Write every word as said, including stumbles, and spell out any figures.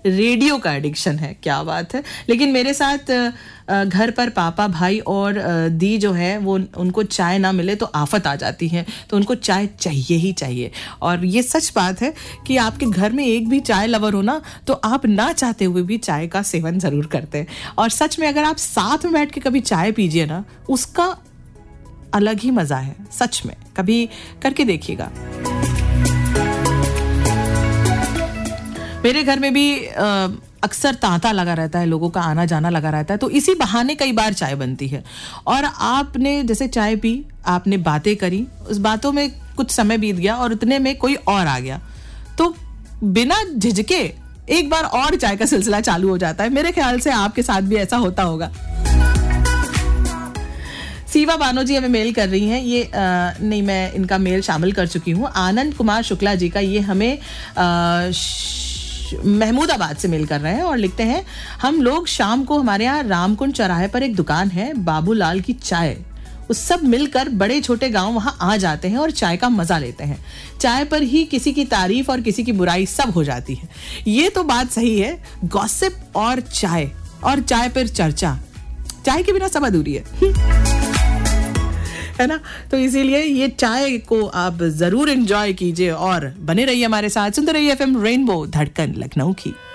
Radio का addiction है। क्या बात है। लेकिन मेरे साथ घर पर पापा, भाई और दी जो है वो उनको चाय ना मिले तो आफत आ जाती है, तो उनको चाय चाहिए ही चाहिए। और ये सच बात है कि आपके घर में एक भी चाय लवर हो ना तो आप ना चाहते हुए भी चाय का सेवन ज़रूर करते हैं। और सच में अगर आप साथ में बैठ के कभी चाय पीजिए ना, उसका अलग ही मज़ा है। सच में कभी करके देखिएगा। मेरे घर में भी आ, अक्सर तांता लगा रहता है, लोगों का आना जाना लगा रहता है, तो इसी बहाने कई बार चाय बनती है। और आपने जैसे चाय पी, आपने बातें करी, उस बातों में कुछ समय बीत गया और उतने में कोई और आ गया, तो बिना झिझके एक बार और चाय का सिलसिला चालू हो जाता है। मेरे ख्याल से आपके साथ भी ऐसा होता होगा। सीवा बानो जी हमें मेल कर रही हैं, ये आ, नहीं मैं इनका मेल शामिल कर चुकी हूँ। आनंद कुमार शुक्ला जी का, ये हमें आ, महमूदाबाद से मेल कर रहे हैं और लिखते हैं, हम लोग शाम को हमारे यहाँ रामकुंड चौराहे पर एक दुकान है बाबूलाल की चाय, उस सब मिलकर बड़े छोटे गांव वहां आ जाते हैं और चाय का मजा लेते हैं। चाय पर ही किसी की तारीफ और किसी की बुराई सब हो जाती है। ये तो बात सही है, गॉसिप और चाय और चाय पर चर्चा, चाय के बिना सब अधूरी है है ना। तो इसीलिए ये चाय को आप जरूर एंजॉय कीजिए और बने रहिए हमारे साथ। सुनते रहिए एफएम रेनबो, धड़कन लखनऊ की।